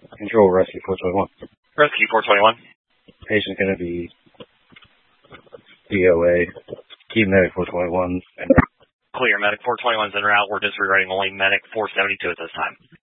Control Rescue 421. Rescue 421. Patient's going to be DOA. Keep Medic 421. Clear. Medic 421's en route. We're disregarding only Medic 472 at this time.